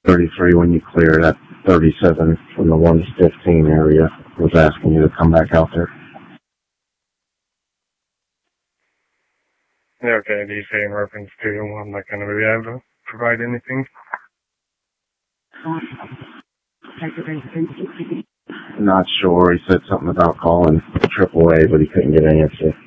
33 when you clear that 37 from the 1 to 15 area. Was asking you to come back out there. Okay, do you say in reference to I'm not going to be able to provide anything? Not sure. He said something about calling AAA, but he couldn't get an answer.